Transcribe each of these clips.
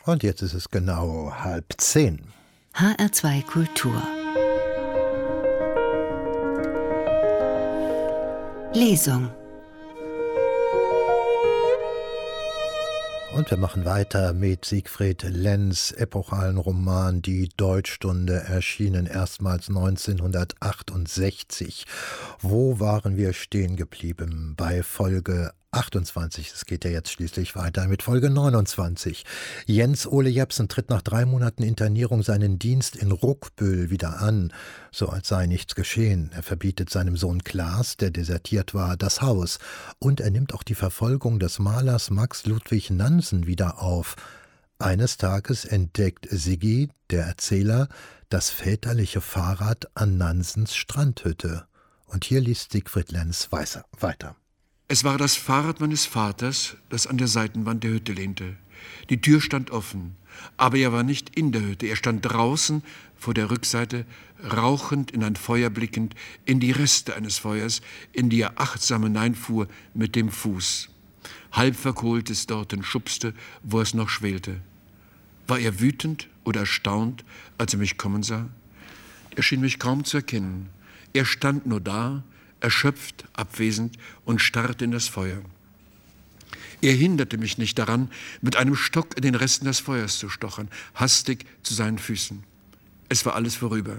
Und jetzt ist es genau 9:30. HR2 Kultur. Lesung. Und wir machen weiter mit Siegfried Lenz' epochalen Roman Die Deutschstunde, erschienen erstmals 1968. Wo waren wir stehen geblieben? Bei Folge 28. Es geht ja jetzt schließlich weiter mit Folge 29. Jens Ole Jepsen tritt nach 3 Monaten Internierung seinen Dienst in Ruckbüll wieder an, so als sei nichts geschehen. Er verbietet seinem Sohn Klaas, der desertiert war, das Haus. Und er nimmt auch die Verfolgung des Malers Max Ludwig Nansen wieder auf. Eines Tages entdeckt Siggi, der Erzähler, das väterliche Fahrrad an Nansens Strandhütte. Und hier liest Siegfried Lenz weiter. Es war das Fahrrad meines Vaters, das an der Seitenwand der Hütte lehnte. Die Tür stand offen, aber er war nicht in der Hütte. Er stand draußen vor der Rückseite, rauchend in ein Feuer blickend, in die Reste eines Feuers, in die er achtsam hineinfuhr mit dem Fuß. Halb verkohltes dorten schubste, wo es noch schwelte. War er wütend oder erstaunt, als er mich kommen sah? Er schien mich kaum zu erkennen. Er stand nur da, erschöpft, abwesend und starrte in das Feuer. Er hinderte mich nicht daran, mit einem Stock in den Resten des Feuers zu stochern, hastig zu seinen Füßen. Es war alles vorüber.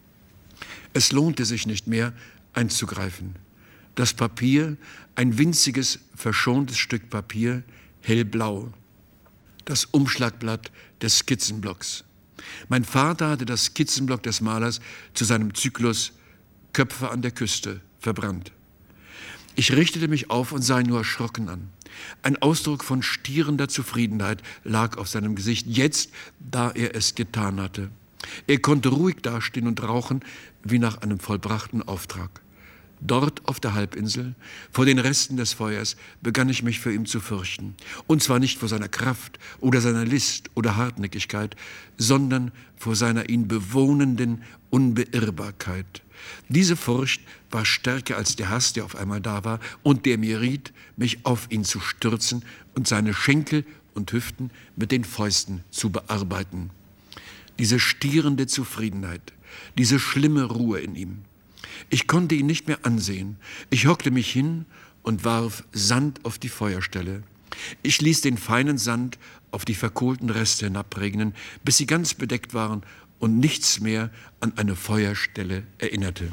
Es lohnte sich nicht mehr, einzugreifen. Das Papier, ein winziges, verschontes Stück Papier, hellblau. Das Umschlagblatt des Skizzenblocks. Mein Vater hatte das Skizzenblock des Malers zu seinem Zyklus Köpfe an der Küste verbrannt. Ich richtete mich auf und sah ihn nur erschrocken an. Ein Ausdruck von stierender Zufriedenheit lag auf seinem Gesicht, jetzt, da er es getan hatte. Er konnte ruhig dastehen und rauchen, wie nach einem vollbrachten Auftrag. Dort auf der Halbinsel, vor den Resten des Feuers, begann ich mich für ihn zu fürchten. Und zwar nicht vor seiner Kraft oder seiner List oder Hartnäckigkeit, sondern vor seiner ihn bewohnenden Unbeirrbarkeit. Diese Furcht war stärker als der Hass, der auf einmal da war und der mir riet, mich auf ihn zu stürzen und seine Schenkel und Hüften mit den Fäusten zu bearbeiten. Diese stierende Zufriedenheit, diese schlimme Ruhe in ihm. Ich konnte ihn nicht mehr ansehen. Ich hockte mich hin und warf Sand auf die Feuerstelle. Ich ließ den feinen Sand auf die verkohlten Reste hinabregnen, bis sie ganz bedeckt waren und nichts mehr an eine Feuerstelle erinnerte.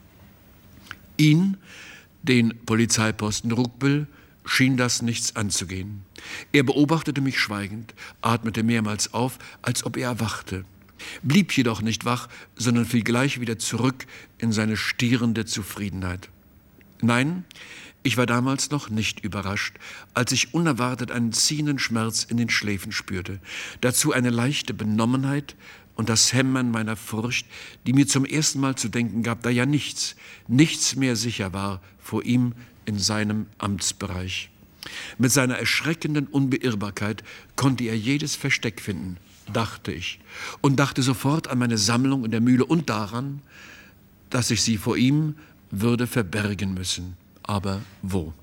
Ihn, den Polizeiposten Ruckbüll, schien das nichts anzugehen. Er beobachtete mich schweigend, atmete mehrmals auf, als ob er erwachte, blieb jedoch nicht wach, sondern fiel gleich wieder zurück in seine stierende Zufriedenheit. Nein, ich war damals noch nicht überrascht, als ich unerwartet einen ziehenden Schmerz in den Schläfen spürte, dazu eine leichte Benommenheit und das Hämmern meiner Furcht, die mir zum ersten Mal zu denken gab, da ja nichts mehr sicher war vor ihm in seinem Amtsbereich. Mit seiner erschreckenden Unbeirrbarkeit konnte er jedes Versteck finden, dachte ich, und dachte sofort an meine Sammlung in der Mühle und daran, dass ich sie vor ihm würde verbergen müssen. Aber wo?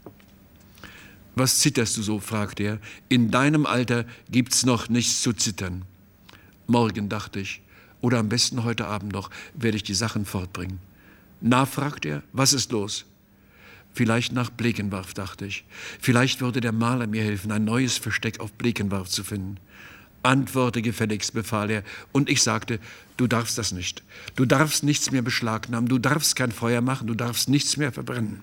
»Was zitterst du so?« fragte er. »In deinem Alter gibt's noch nichts zu zittern.« »Morgen«, dachte ich, »oder am besten heute Abend noch, werde ich die Sachen fortbringen.« »Na«, fragte er, »was ist los?« Vielleicht nach Blekenwarf, dachte ich. Vielleicht würde der Maler mir helfen, ein neues Versteck auf Blekenwarf zu finden. »Antworte gefälligst«, befahl er, und ich sagte, »Du darfst das nicht. Du darfst nichts mehr beschlagnahmen, du darfst kein Feuer machen, du darfst nichts mehr verbrennen.«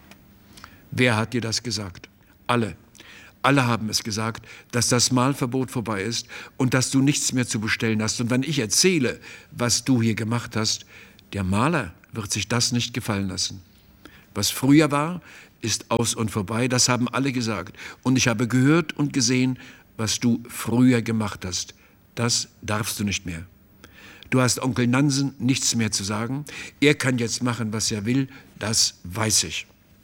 »Wer hat dir das gesagt?« »Alle. Alle haben es gesagt, dass das Malverbot vorbei ist und dass du nichts mehr zu bestellen hast. Und wenn ich erzähle, was du hier gemacht hast, der Maler wird sich das nicht gefallen lassen. Was früher war, ist aus und vorbei, das haben alle gesagt. Und ich habe gehört und gesehen, was du früher gemacht hast. Das darfst du nicht mehr. Du hast Onkel Nansen nichts mehr zu sagen. Er kann jetzt machen, was er will, das weiß ich.«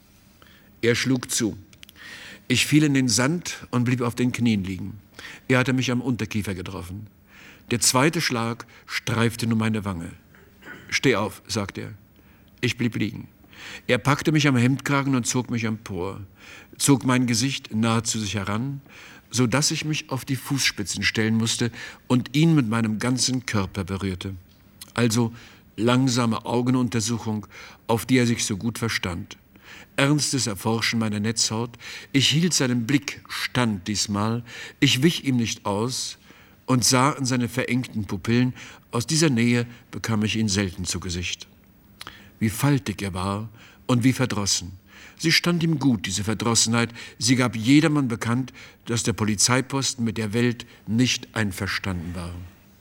Er schlug zu. Ich fiel in den Sand und blieb auf den Knien liegen. Er hatte mich am Unterkiefer getroffen. Der zweite Schlag streifte nur meine Wange. »Steh auf«, sagte er. Ich blieb liegen. Er packte mich am Hemdkragen und zog mich empor, zog mein Gesicht nahe zu sich heran, so dass ich mich auf die Fußspitzen stellen musste und ihn mit meinem ganzen Körper berührte. Also langsame Augenuntersuchung, auf die er sich so gut verstand. Ernstes Erforschen meiner Netzhaut. Ich hielt seinen Blick stand diesmal. Ich wich ihm nicht aus und sah in seine verengten Pupillen. Aus dieser Nähe bekam ich ihn selten zu Gesicht. Wie faltig er war und wie verdrossen. Sie stand ihm gut, diese Verdrossenheit. Sie gab jedermann bekannt, dass der Polizeiposten mit der Welt nicht einverstanden war.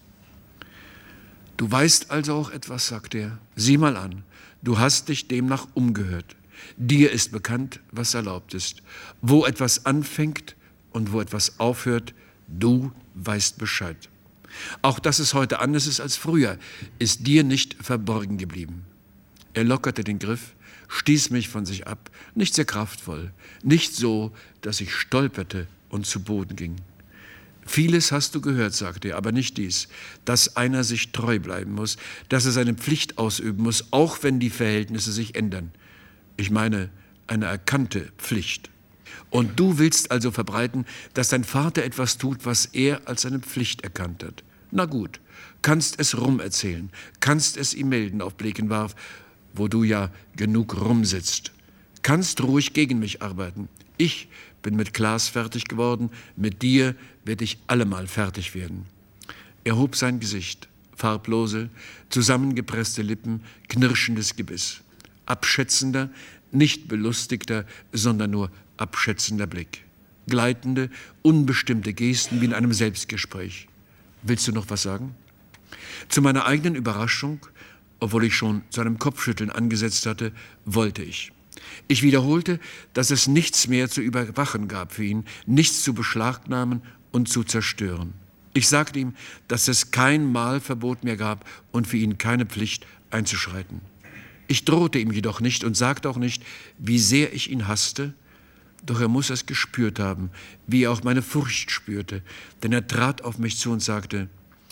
»Du weißt also auch etwas«, sagte er. »Sieh mal an, du hast dich demnach umgehört. Dir ist bekannt, was erlaubt ist. Wo etwas anfängt und wo etwas aufhört, du weißt Bescheid. Auch dass es heute anders ist als früher, ist dir nicht verborgen geblieben.« Er lockerte den Griff, stieß mich von sich ab, nicht sehr kraftvoll, nicht so, dass ich stolperte und zu Boden ging. »Vieles hast du gehört«, sagte er, »aber nicht dies, dass einer sich treu bleiben muss, dass er seine Pflicht ausüben muss, auch wenn die Verhältnisse sich ändern. Ich meine, eine erkannte Pflicht. Und du willst also verbreiten, dass dein Vater etwas tut, was er als seine Pflicht erkannt hat. Na gut, kannst es rumerzählen, kannst es ihm melden auf Blekenwarf, wo du ja genug rumsitzt. Kannst ruhig gegen mich arbeiten. Ich bin mit Klaas fertig geworden, mit dir werde ich allemal fertig werden.« Er hob sein Gesicht, farblose, zusammengepresste Lippen, knirschendes Gebiss. Abschätzender, nicht belustigter, sondern nur abschätzender Blick. Gleitende, unbestimmte Gesten wie in einem Selbstgespräch. »Willst du noch was sagen?« Zu meiner eigenen Überraschung, obwohl ich schon zu einem Kopfschütteln angesetzt hatte, wollte ich. Ich wiederholte, dass es nichts mehr zu überwachen gab für ihn, nichts zu beschlagnahmen und zu zerstören. Ich sagte ihm, dass es kein Mahlverbot mehr gab und für ihn keine Pflicht einzuschreiten. Ich drohte ihm jedoch nicht und sagte auch nicht, wie sehr ich ihn hasste, doch er muss es gespürt haben, wie er auch meine Furcht spürte, denn er trat auf mich zu und sagte,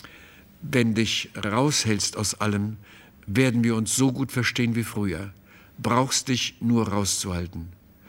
»Wenn dich raushältst aus allem, werden wir uns so gut verstehen wie früher. Brauchst dich nur rauszuhalten.«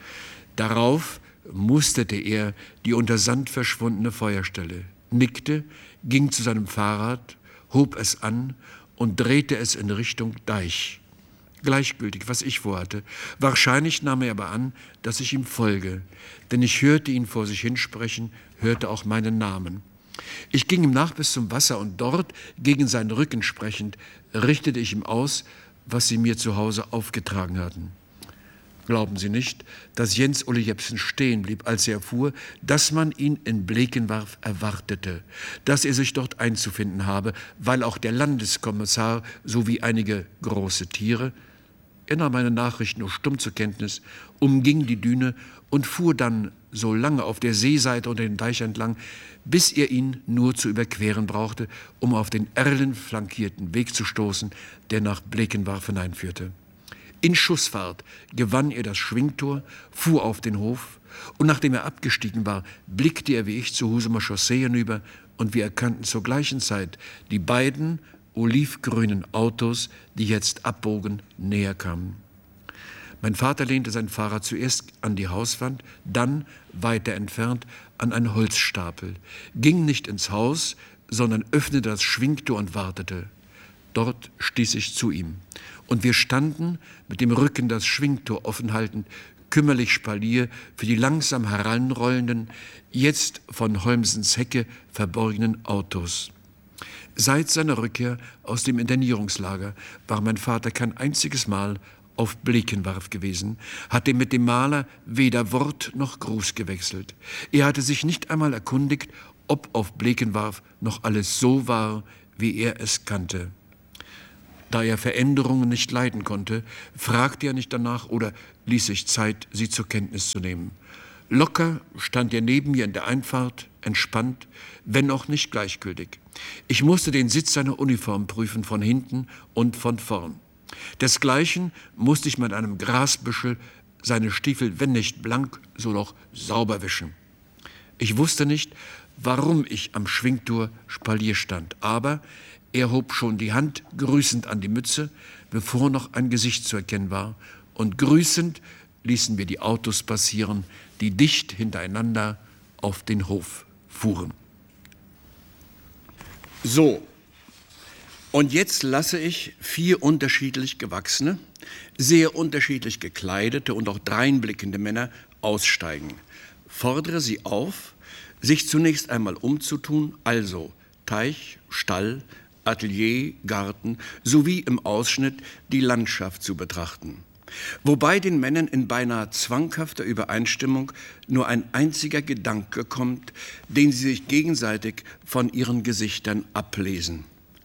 Darauf musterte er die unter Sand verschwundene Feuerstelle, nickte, ging zu seinem Fahrrad, hob es an und drehte es in Richtung Deich. Gleichgültig, was ich vorhatte. Wahrscheinlich nahm er aber an, dass ich ihm folge, denn ich hörte ihn vor sich hinsprechen, hörte auch meinen Namen. Ich ging ihm nach bis zum Wasser und dort, gegen seinen Rücken sprechend, richtete ich ihm aus, was sie mir zu Hause aufgetragen hatten. Glauben Sie nicht, dass Jens Ole Jepsen stehen blieb, als er erfuhr, dass man ihn in Blekenwarf erwartete, dass er sich dort einzufinden habe, weil auch der Landeskommissar sowie einige große Tiere. Er nahm meine Nachricht nur stumm zur Kenntnis, umging die Düne und fuhr dann so lange auf der Seeseite unter den Deich entlang, bis er ihn nur zu überqueren brauchte, um auf den erlenflankierten Weg zu stoßen, der nach Blekenwarf hineinführte. In Schussfahrt gewann er das Schwingtor, fuhr auf den Hof und nachdem er abgestiegen war, blickte er wie ich zur Husumer Chaussee hinüber und wir erkannten zur gleichen Zeit die beiden olivgrünen Autos, die jetzt abbogen, näher kamen. Mein Vater lehnte sein Fahrrad zuerst an die Hauswand, dann weiter entfernt an einen Holzstapel, ging nicht ins Haus, sondern öffnete das Schwingtor und wartete. Dort stieß ich zu ihm. Und wir standen, mit dem Rücken das Schwingtor offen haltend, kümmerlich Spalier für die langsam heranrollenden, jetzt von Holmsens Hecke verborgenen Autos. Seit seiner Rückkehr aus dem Internierungslager war mein Vater kein einziges Mal auf Blekenwarf gewesen, hatte mit dem Maler weder Wort noch Gruß gewechselt. Er hatte sich nicht einmal erkundigt, ob auf Blekenwarf noch alles so war, wie er es kannte. Da er Veränderungen nicht leiden konnte, fragte er nicht danach oder ließ sich Zeit, sie zur Kenntnis zu nehmen. Locker stand er neben mir in der Einfahrt, entspannt, wenn auch nicht gleichgültig. Ich musste den Sitz seiner Uniform prüfen, von hinten und von vorn. Desgleichen musste ich mit einem Grasbüschel seine Stiefel, wenn nicht blank, so doch sauber wischen. Ich wusste nicht, warum ich am Schwingtor Spalier stand, aber er hob schon die Hand grüßend an die Mütze, bevor noch ein Gesicht zu erkennen war, und grüßend ließen wir die Autos passieren, die dicht hintereinander auf den Hof fuhren. So, und jetzt lasse ich 4 unterschiedlich gewachsene, sehr unterschiedlich gekleidete und auch dreinblickende Männer aussteigen. Fordere sie auf, sich zunächst einmal umzutun, also Teich, Stall, Atelier, Garten sowie im Ausschnitt die Landschaft zu betrachten. Wobei den Männern in beinahe zwanghafter Übereinstimmung nur ein einziger Gedanke kommt, den sie sich gegenseitig von ihren Gesichtern ablesen.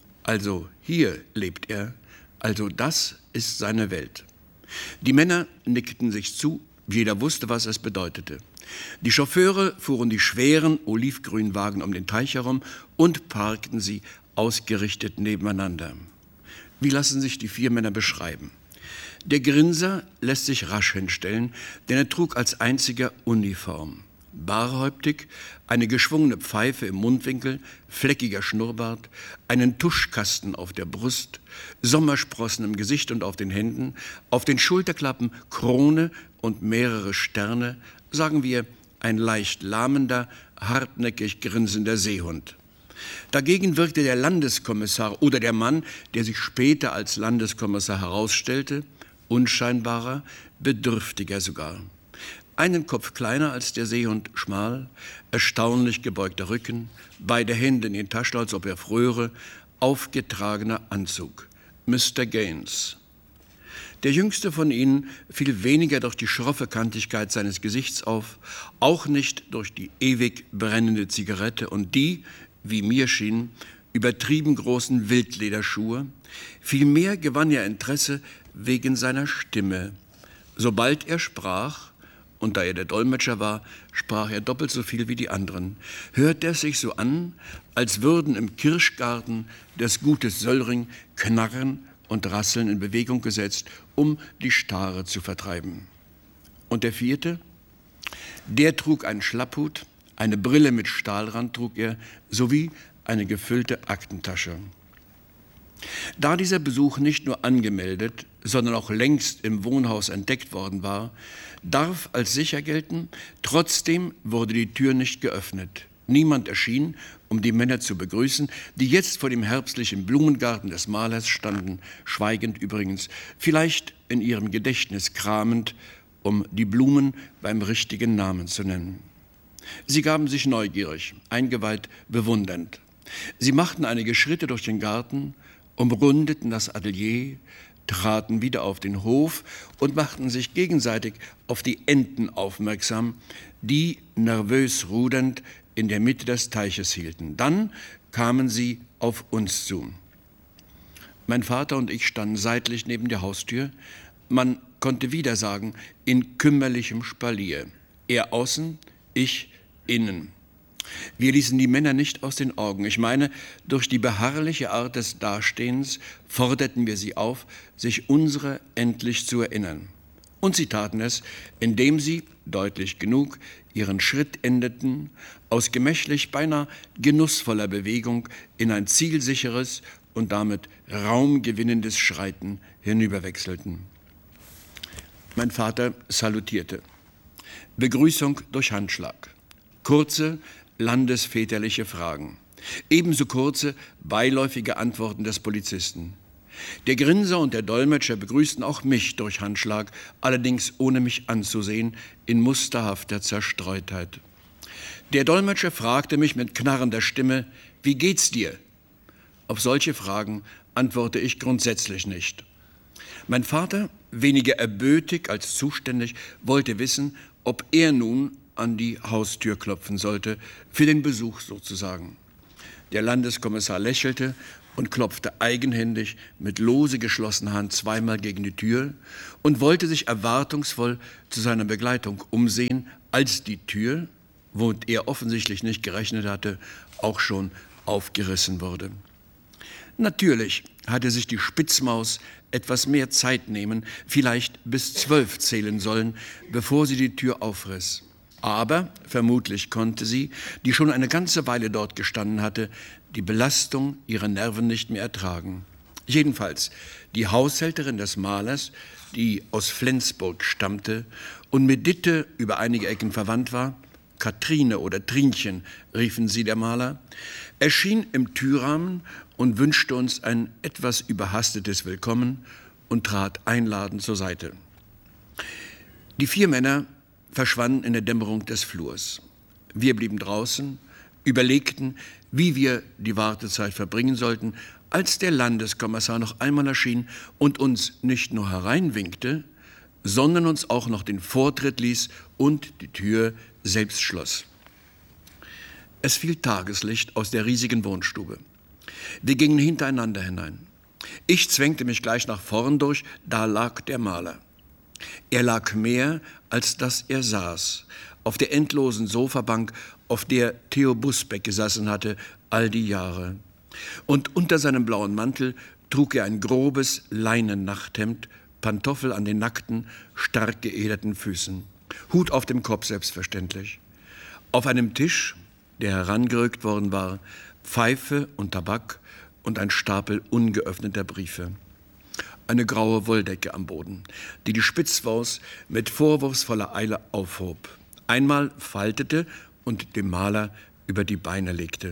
Also hier lebt er, also das ist seine Welt. Die Männer nickten sich zu, jeder wusste, was es bedeutete. Die Chauffeure fuhren die schweren olivgrünen Wagen um den Teich herum und parkten sie ausgerichtet nebeneinander. Wie lassen sich die 4 Männer beschreiben? Der Grinser lässt sich rasch hinstellen, denn er trug als einziger Uniform. Barhäuptig, eine geschwungene Pfeife im Mundwinkel, fleckiger Schnurrbart, einen Tuschkasten auf der Brust, Sommersprossen im Gesicht und auf den Händen, auf den Schulterklappen Krone und mehrere Sterne, sagen wir, ein leicht lahmender, hartnäckig grinsender Seehund. Dagegen wirkte der Landeskommissar oder der Mann, der sich später als Landeskommissar herausstellte, unscheinbarer, bedürftiger sogar. Einen Kopf kleiner als der Seehund, schmal, erstaunlich gebeugter Rücken, beide Hände in den Taschen, als ob er fröre, aufgetragener Anzug. Mr. Gaines. Der jüngste von ihnen fiel weniger durch die schroffe Kantigkeit seines Gesichts auf, auch nicht durch die ewig brennende Zigarette und die, wie mir schien, übertrieben großen Wildlederschuhe. Vielmehr gewann er Interesse wegen seiner Stimme. Sobald er sprach, und da er der Dolmetscher war, sprach er doppelt so viel wie die anderen, hörte es sich so an, als würden im Kirschgarten des Gutes Söllring Knarren und Rasseln in Bewegung gesetzt, um die Stare zu vertreiben. Und der 4., der trug einen Schlapphut, eine Brille mit Stahlrand trug er, sowie eine gefüllte Aktentasche. Da dieser Besuch nicht nur angemeldet, sondern auch längst im Wohnhaus entdeckt worden war, darf als sicher gelten, trotzdem wurde die Tür nicht geöffnet. Niemand erschien, um die Männer zu begrüßen, die jetzt vor dem herbstlichen Blumengarten des Malers standen, schweigend übrigens, vielleicht in ihrem Gedächtnis kramend, um die Blumen beim richtigen Namen zu nennen. Sie gaben sich neugierig, eingeweiht, bewundernd. Sie machten einige Schritte durch den Garten, umrundeten das Atelier, traten wieder auf den Hof und machten sich gegenseitig auf die Enten aufmerksam, die, nervös rudernd, in der Mitte des Teiches hielten. Dann kamen sie auf uns zu. Mein Vater und ich standen seitlich neben der Haustür. Man konnte wieder sagen, in kümmerlichem Spalier. Er außen, ich innen. Wir ließen die Männer nicht aus den Augen. Ich meine, durch die beharrliche Art des Dastehens forderten wir sie auf, sich unserer endlich zu erinnern. Und sie taten es, indem sie, deutlich genug, ihren Schritt endeten, aus gemächlich, beinahe genussvoller Bewegung in ein zielsicheres und damit raumgewinnendes Schreiten hinüberwechselten. Mein Vater salutierte. Begrüßung durch Handschlag. Kurze, landesväterliche Fragen. Ebenso kurze, beiläufige Antworten des Polizisten. Der Grinser und der Dolmetscher begrüßten auch mich durch Handschlag, allerdings ohne mich anzusehen, in musterhafter Zerstreutheit. Der Dolmetscher fragte mich mit knarrender Stimme, »Wie geht's dir?« Auf solche Fragen antworte ich grundsätzlich nicht. Mein Vater, weniger erbötig als zuständig, wollte wissen, ob er nun an die Haustür klopfen sollte, für den Besuch sozusagen. Der Landeskommissar lächelte und klopfte eigenhändig mit lose geschlossener Hand zweimal gegen die Tür und wollte sich erwartungsvoll zu seiner Begleitung umsehen, als die Tür, womit er offensichtlich nicht gerechnet hatte, auch schon aufgerissen wurde. Natürlich hatte sich die Spitzmaus etwas mehr Zeit nehmen, vielleicht bis 12 zählen sollen, bevor sie die Tür aufriss. Aber vermutlich konnte sie, die schon eine ganze Weile dort gestanden hatte, die Belastung ihrer Nerven nicht mehr ertragen. Jedenfalls die Haushälterin des Malers, die aus Flensburg stammte und mit Ditte über einige Ecken verwandt war, Katrine oder Trinchen, riefen sie der Maler, erschien im Türrahmen und wünschte uns ein etwas überhastetes Willkommen und trat einladend zur Seite. Die 4 Männer verschwanden in der Dämmerung des Flurs. Wir blieben draußen, überlegten, wie wir die Wartezeit verbringen sollten, als der Landeskommissar noch einmal erschien und uns nicht nur hereinwinkte, sondern uns auch noch den Vortritt ließ und die Tür selbst schloss. Es fiel Tageslicht aus der riesigen Wohnstube. Wir gingen hintereinander hinein. Ich zwängte mich gleich nach vorn durch, da lag der Maler. Er lag mehr, als dass er saß, auf der endlosen Sofabank, auf der Theo Busbeck gesessen hatte, all die Jahre. Und unter seinem blauen Mantel trug er ein grobes Leinennachthemd, Pantoffel an den nackten, stark geederten Füßen, Hut auf dem Kopf selbstverständlich. Auf einem Tisch, der herangerückt worden war, Pfeife und Tabak und ein Stapel ungeöffneter Briefe. Eine graue Wolldecke am Boden, die die Spitzwaus mit vorwurfsvoller Eile aufhob, einmal faltete und dem Maler über die Beine legte.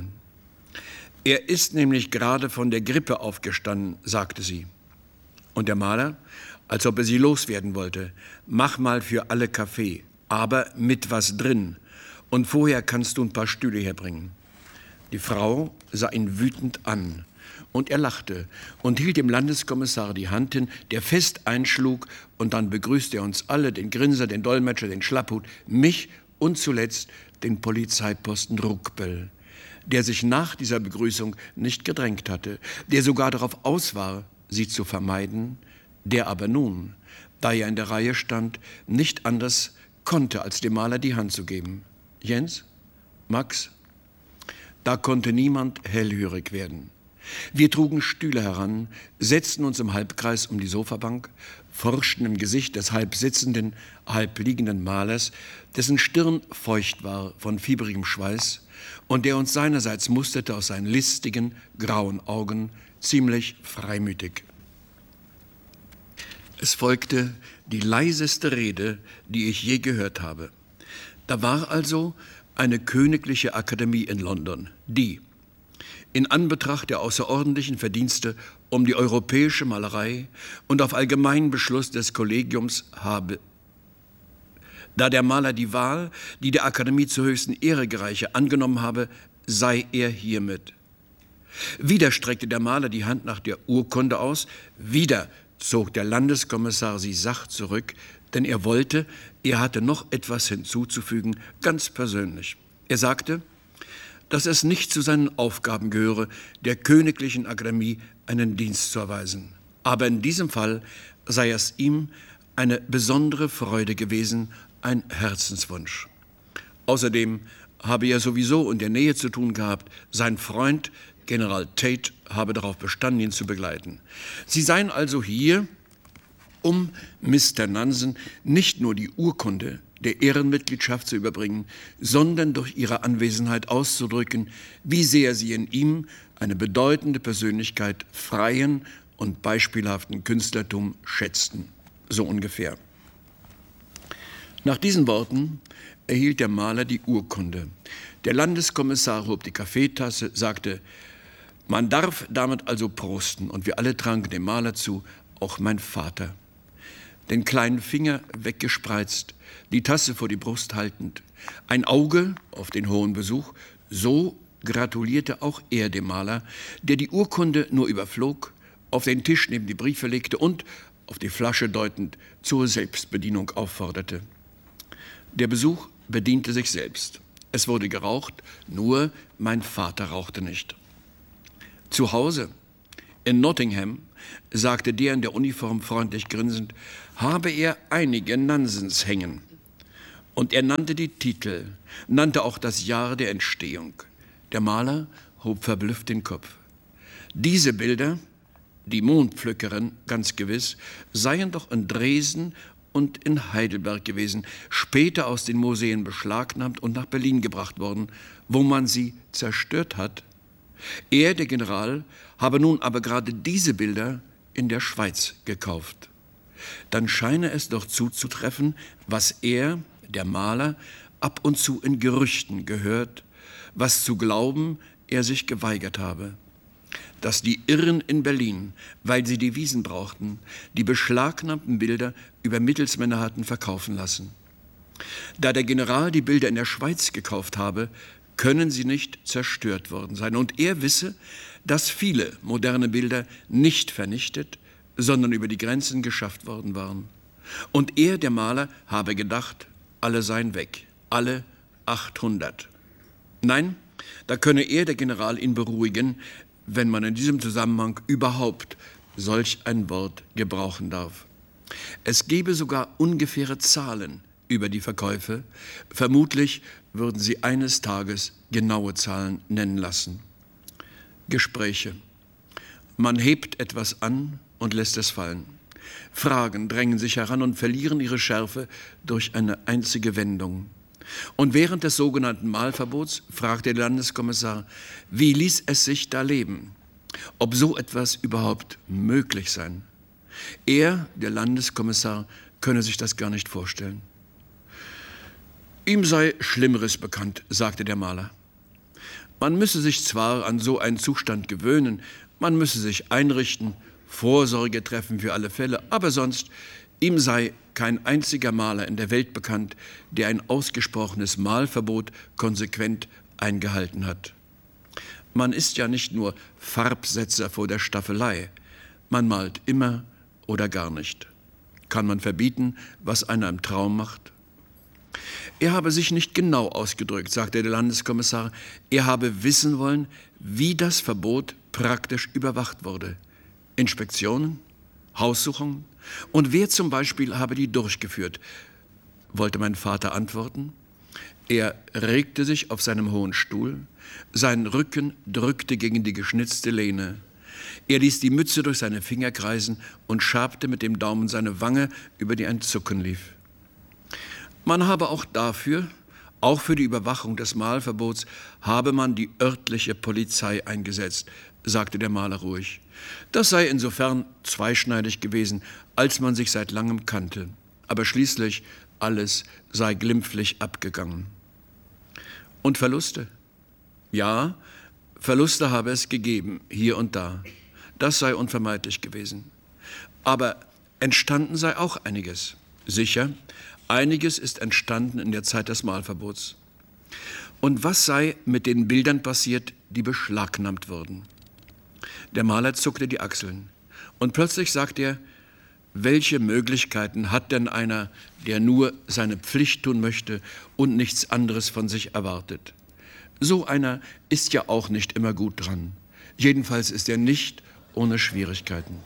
Er ist nämlich gerade von der Grippe aufgestanden, sagte sie. Und der Maler, als ob er sie loswerden wollte, mach mal für alle Kaffee, aber mit was drin. Und vorher kannst du ein paar Stühle herbringen. Die Frau sah ihn wütend an. Und er lachte und hielt dem Landeskommissar die Hand hin, der fest einschlug, und dann begrüßte er uns alle, den Grinser, den Dolmetscher, den Schlapphut, mich und zuletzt den Polizeiposten Ruckbel, der sich nach dieser Begrüßung nicht gedrängt hatte, der sogar darauf aus war, sie zu vermeiden, der aber nun, da er in der Reihe stand, nicht anders konnte, als dem Maler die Hand zu geben. Jens? Max? Da konnte niemand hellhörig werden. Wir trugen Stühle heran, setzten uns im Halbkreis um die Sofabank, forschten im Gesicht des halb sitzenden, halb liegenden Malers, dessen Stirn feucht war von fieberigem Schweiß und der uns seinerseits musterte aus seinen listigen, grauen Augen, ziemlich freimütig. Es folgte die leiseste Rede, die ich je gehört habe. Da war also eine königliche Akademie in London, die in Anbetracht der außerordentlichen Verdienste um die europäische Malerei und auf allgemeinen Beschluss des Kollegiums habe, da der Maler die Wahl, die der Akademie zur höchsten Ehre gereiche, angenommen habe, sei er hiermit. Wieder streckte der Maler die Hand nach der Urkunde aus, wieder zog der Landeskommissar sie sacht zurück, denn er hatte noch etwas hinzuzufügen, ganz persönlich. Er sagte, dass es nicht zu seinen Aufgaben gehöre, der Königlichen Akademie einen Dienst zu erweisen. Aber in diesem Fall sei es ihm eine besondere Freude gewesen, ein Herzenswunsch. Außerdem habe er sowieso in der Nähe zu tun gehabt, sein Freund General Tate habe darauf bestanden, ihn zu begleiten. Sie seien also hier, um Mr. Nansen nicht nur die Urkunde der Ehrenmitgliedschaft zu überbringen, sondern durch ihre Anwesenheit auszudrücken, wie sehr sie in ihm eine bedeutende Persönlichkeit freien und beispielhaften Künstlertum schätzten. So ungefähr. Nach diesen Worten erhielt der Maler die Urkunde. Der Landeskommissar hob die Kaffeetasse, sagte, man darf damit also prosten, und wir alle tranken dem Maler zu, auch mein Vater. Den kleinen Finger weggespreizt, die Tasse vor die Brust haltend, ein Auge auf den hohen Besuch, so gratulierte auch er dem Maler, der die Urkunde nur überflog, auf den Tisch neben die Briefe legte und, auf die Flasche deutend, zur Selbstbedienung aufforderte. Der Besuch bediente sich selbst. Es wurde geraucht, nur mein Vater rauchte nicht. Zu Hause, in Nottingham, sagte der in der Uniform freundlich grinsend, habe er einige Nansens hängen. Und er nannte die Titel, nannte auch das Jahr der Entstehung. Der Maler hob verblüfft den Kopf. Diese Bilder, die Mondpflückerin ganz gewiss, seien doch in Dresden und in Heidelberg gewesen, später aus den Museen beschlagnahmt und nach Berlin gebracht worden, wo man sie zerstört hat. Er, der General, habe nun aber gerade diese Bilder in der Schweiz gekauft. Dann scheine es doch zuzutreffen, was er, der Maler, ab und zu in Gerüchten gehört, was zu glauben er sich geweigert habe. Dass die Irren in Berlin, weil sie Devisen brauchten, die beschlagnahmten Bilder über Mittelsmänner hatten verkaufen lassen. Da der General die Bilder in der Schweiz gekauft habe, können sie nicht zerstört worden sein. Und er wisse, dass viele moderne Bilder nicht vernichtet, sondern über die Grenzen geschafft worden waren. Und er, der Maler, habe gedacht, alle seien weg, alle 800. Nein, da könne er, der General, ihn beruhigen, wenn man in diesem Zusammenhang überhaupt solch ein Wort gebrauchen darf. Es gebe sogar ungefähre Zahlen über die Verkäufe. Vermutlich würden sie eines Tages genaue Zahlen nennen lassen. Gespräche. Man hebt etwas an und lässt es fallen. Fragen drängen sich heran und verlieren ihre Schärfe durch eine einzige Wendung. Und während des sogenannten Malverbots fragte der Landeskommissar, wie ließ es sich da leben? Ob so etwas überhaupt möglich sein? Er, der Landeskommissar, könne sich das gar nicht vorstellen. Ihm sei Schlimmeres bekannt, sagte der Maler. Man müsse sich zwar an so einen Zustand gewöhnen, man müsse sich einrichten, Vorsorge treffen für alle Fälle, aber sonst, ihm sei kein einziger Maler in der Welt bekannt, der ein ausgesprochenes Malverbot konsequent eingehalten hat. Man ist ja nicht nur Farbsetzer vor der Staffelei, man malt immer oder gar nicht. Kann man verbieten, was einer im Traum macht? Er habe sich nicht genau ausgedrückt, sagte der Landeskommissar. Er habe wissen wollen, wie das Verbot praktisch überwacht wurde. Inspektionen, Haussuchungen und wer zum Beispiel habe die durchgeführt, wollte mein Vater antworten. Er regte sich auf seinem hohen Stuhl, sein Rücken drückte gegen die geschnitzte Lehne. Er ließ die Mütze durch seine Finger kreisen und schabte mit dem Daumen seine Wange, über die ein Zucken lief. Man habe auch dafür, auch für die Überwachung des Malverbots, habe man die örtliche Polizei eingesetzt, sagte der Maler ruhig. Das sei insofern zweischneidig gewesen, als man sich seit langem kannte. Aber schließlich alles sei glimpflich abgegangen. Und Verluste? Ja, Verluste habe es gegeben, hier und da. Das sei unvermeidlich gewesen. Aber entstanden sei auch einiges. Sicher, einiges ist entstanden in der Zeit des Malverbots. Und was sei mit den Bildern passiert, die beschlagnahmt wurden? Der Maler zuckte die Achseln. Und plötzlich sagte er, welche Möglichkeiten hat denn einer, der nur seine Pflicht tun möchte und nichts anderes von sich erwartet? So einer ist ja auch nicht immer gut dran. Jedenfalls ist er nicht ohne Schwierigkeiten.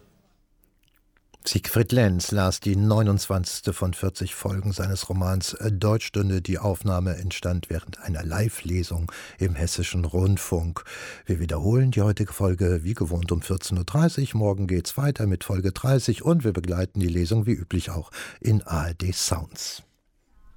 Siegfried Lenz las die 29. von 40 Folgen seines Romans Deutschstunde. Die Aufnahme entstand während einer Live-Lesung im Hessischen Rundfunk. Wir wiederholen die heutige Folge wie gewohnt um 14.30 Uhr. Morgen geht's weiter mit Folge 30 und wir begleiten die Lesung wie üblich auch in ARD Sounds.